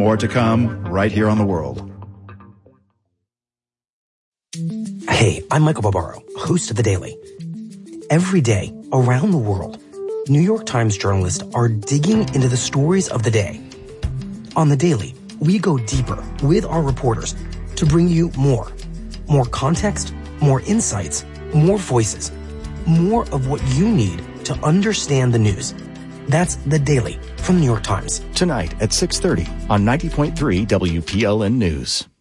More to come right here on The World. Hey, I'm Michael Barbaro, host of The Daily. Every day, around the world, New York Times journalists are digging into the stories of the day. On The Daily, we go deeper with our reporters to bring you more context, more insights, more voices, more of what you need to understand the news. That's The Daily from The New York Times. Tonight at 6:30 on 90.3 WPLN News.